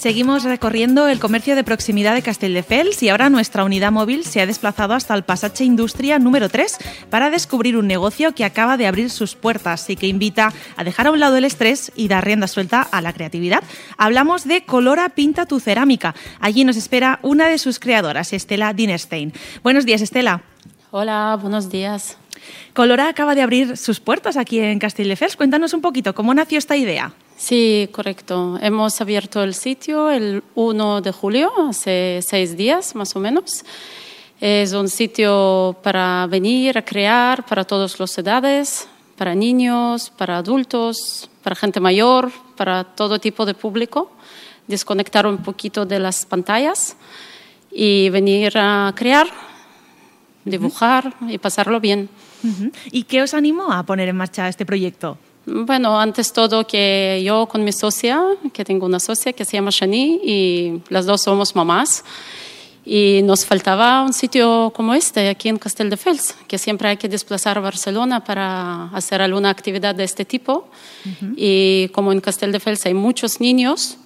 Seguimos recorriendo el comercio de proximidad de Castelldefels y ahora nuestra unidad móvil se ha desplazado hasta el Passatge Indústria número 3 para descubrir un negocio que acaba de abrir sus puertas y que invita a dejar a un lado el estrés y dar rienda suelta a la creatividad. Hablamos de Colora Pinta tu Cerámica. Allí nos espera una de sus creadoras, Estela Dinerstein. Buenos días, Estela. Hola, buenos días. Colora acaba de abrir sus puertas aquí en Castelldefels. Cuéntanos un poquito, ¿cómo nació esta idea? Sí, correcto. Hemos abierto el sitio el 1 de julio, hace 6 días más o menos. Es un sitio para venir a crear para todas las edades, para niños, para adultos, para gente mayor, para todo tipo de público. Desconectar un poquito de las pantallas y venir a crear, dibujar y pasarlo bien. ¿Y qué os animó a poner en marcha este proyecto? Bueno, antes todo que yo con mi socia, que tengo una socia que se llama Shani y las dos somos mamás y nos faltaba un sitio como este aquí en Castelldefels, que siempre hay que desplazar a Barcelona para hacer alguna actividad de este tipo y como en Castelldefels hay muchos niños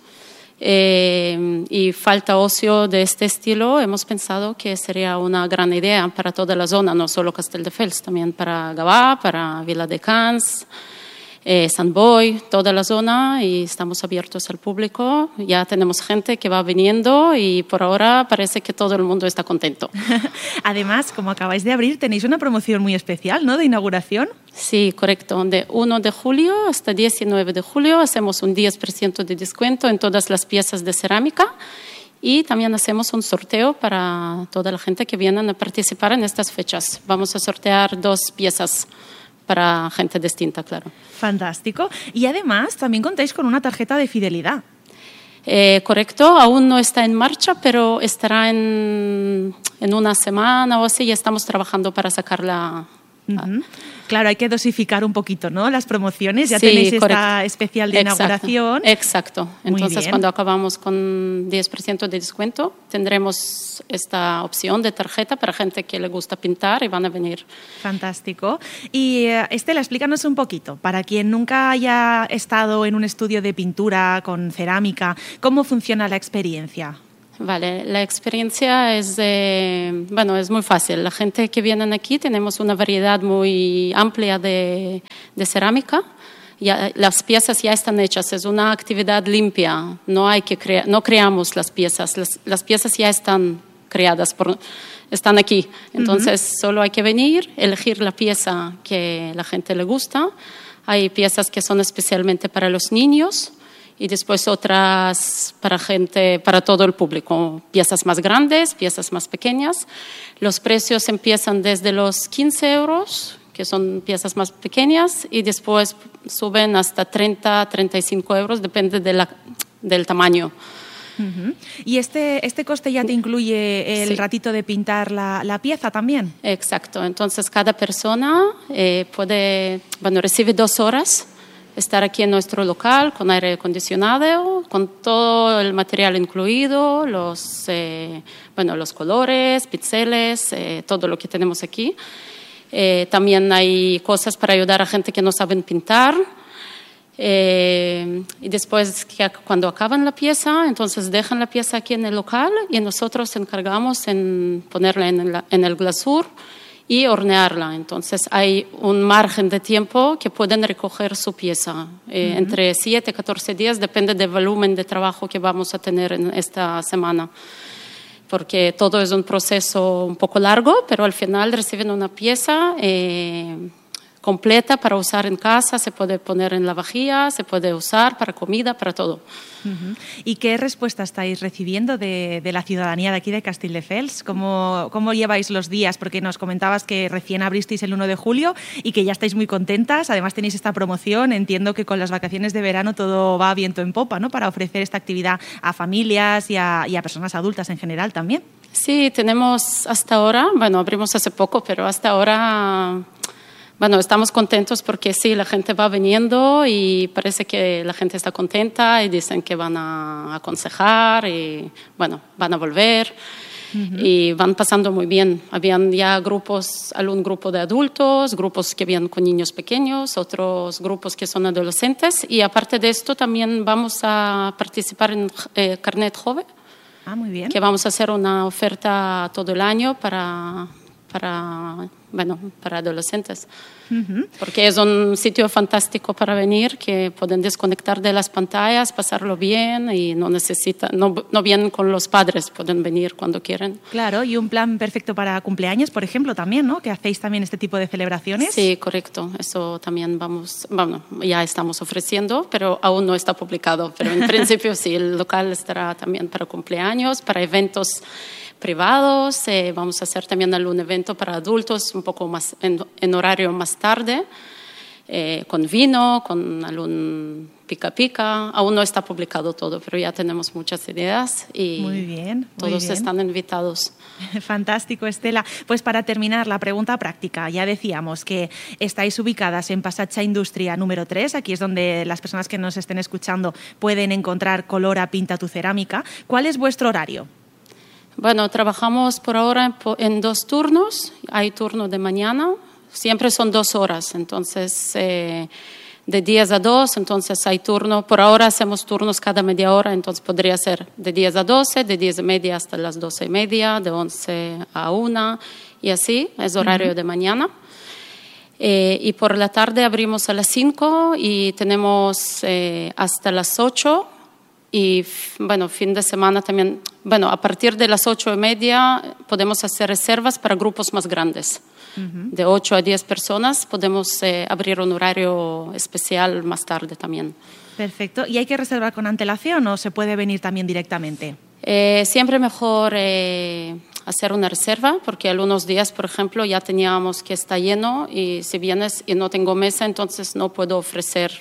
y falta ocio de este estilo, hemos pensado que sería una gran idea para toda la zona, no solo Castelldefels, también para Gavà, para Viladecans, Sant Boi, toda la zona, y estamos abiertos al público. Ya tenemos gente que va viniendo y por ahora parece que todo el mundo está contento. Además, como acabáis de abrir, tenéis una promoción muy especial, ¿no?, de inauguración. Sí, correcto. De 1 de julio hasta 19 de julio hacemos un 10% de descuento en todas las piezas de cerámica y también hacemos un sorteo para toda la gente que viene a participar en estas fechas. Vamos a sortear 2 piezas para gente distinta, claro. Fantástico. Y además también contáis con una tarjeta de fidelidad. Correcto, aún no está en marcha, pero estará en una semana o así, y estamos trabajando para sacarla. Claro, hay que dosificar un poquito, ¿no?, las promociones. Ya Sí, tenéis correcto. esta especial de inauguración. Exacto. Muy Entonces, bien. cuando acabamos con 10% de descuento, tendremos esta opción de tarjeta para gente que le gusta pintar y van a venir. Fantástico. Y Estela, explícanos un poquito, para quien nunca haya estado en un estudio de pintura con cerámica, ¿cómo funciona la experiencia? Vale, la experiencia es muy fácil. La gente que viene aquí tenemos una variedad muy amplia de cerámica. Ya, las piezas ya están hechas, es una actividad limpia. No creamos las piezas. Las piezas ya están creadas, están aquí. Entonces solo hay que venir, elegir la pieza que la gente le gusta. Hay piezas que son especialmente para los niños. Y después otras para todo el público, piezas más grandes, piezas más pequeñas. Los precios empiezan desde los 15 euros, que son piezas más pequeñas, y después suben hasta 30, 35 euros, depende del tamaño. ¿Y este coste ya te incluye el ratito de pintar la pieza también? Exacto, entonces cada persona recibe 2 horas. Estar aquí en nuestro local con aire acondicionado, con todo el material incluido, los colores, pinceles, todo lo que tenemos aquí. También hay cosas para ayudar a gente que no saben pintar. Y después, cuando acaban la pieza, entonces dejan la pieza aquí en el local y nosotros encargamos en ponerla en el glasur y hornearla. Entonces hay un margen de tiempo que pueden recoger su pieza. Entre 7 y 14 días, depende del volumen de trabajo que vamos a tener en esta semana. Porque todo es un proceso un poco largo, pero al final reciben una pieza completa para usar en casa, se puede poner en la vajilla, se puede usar para comida, para todo. ¿Y qué respuesta estáis recibiendo de la ciudadanía de aquí de Castelldefels? ¿Cómo lleváis los días? Porque nos comentabas que recién abristeis el 1 de julio y que ya estáis muy contentas. Además tenéis esta promoción. Entiendo que con las vacaciones de verano todo va viento en popa, ¿no?, para ofrecer esta actividad a familias y a personas adultas en general también. Sí, tenemos hasta ahora, abrimos hace poco, pero hasta ahora estamos contentos porque sí, la gente va viniendo y parece que la gente está contenta y dicen que van a aconsejar y van a volver. y van pasando muy bien. Habían ya grupos, algún grupo de adultos, grupos que vienen con niños pequeños, otros grupos que son adolescentes, y aparte de esto también vamos a participar en Carnet Joven. Muy bien. Que vamos a hacer una oferta todo el año para adolescentes. Porque es un sitio fantástico para venir, que pueden desconectar de las pantallas, pasarlo bien y no vienen con los padres, pueden venir cuando quieren. Claro, y un plan perfecto para cumpleaños, por ejemplo, también, ¿no? Que hacéis también este tipo de celebraciones. Sí, correcto. Eso también ya estamos ofreciendo, pero aún no está publicado. Pero en principio sí, el local estará también para cumpleaños, para eventos privados. Vamos a hacer también algún evento para adultos un poco más en horario más tarde, con vino, con algún pica. Aún no está publicado todo, pero ya tenemos muchas ideas y muy bien. Todos están invitados. Fantástico, Estela. Pues para terminar, la pregunta práctica. Ya decíamos que estáis ubicadas en Passatge Industria número 3. Aquí es donde las personas que nos estén escuchando pueden encontrar Colora Pinta tu Cerámica. ¿Cuál es vuestro horario? Bueno, trabajamos por ahora en 2 turnos. Hay turno de mañana, siempre son 2 horas, entonces de 10 a 2, entonces hay turno. Por ahora hacemos turnos cada media hora, entonces podría ser de 10 a 12, de 10:30 hasta las 12:30, de 11 a 1 y así, es horario de mañana. Y por la tarde abrimos a las 5 y tenemos hasta las 8. Y fin de semana también, a partir de las 8:30 podemos hacer reservas para grupos más grandes. De 8 a 10 personas podemos abrir un horario especial más tarde también. Perfecto. ¿Y hay que reservar con antelación o se puede venir también directamente? Siempre mejor hacer una reserva, porque algunos días, por ejemplo, ya teníamos que está lleno y si vienes y no tengo mesa, entonces no puedo ofrecer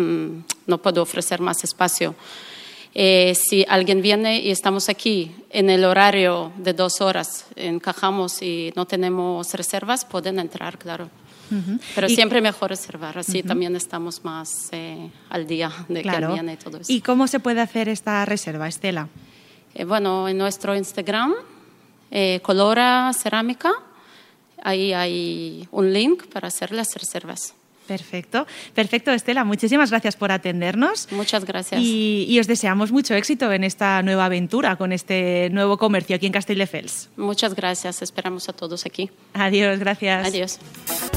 más espacio. Si alguien viene y estamos aquí en el horario de 2 horas, encajamos y no tenemos reservas, pueden entrar, claro. Pero siempre mejor reservar, así también estamos más al día de que viene y todo eso. ¿Y cómo se puede hacer esta reserva, Estela? En nuestro Instagram, Colora Cerámica, ahí hay un link para hacer las reservas. Perfecto, Estela. Muchísimas gracias por atendernos. Muchas gracias. Y os deseamos mucho éxito en esta nueva aventura, con este nuevo comercio aquí en Castelldefels. Muchas gracias. Esperamos a todos aquí. Adiós, gracias. Adiós.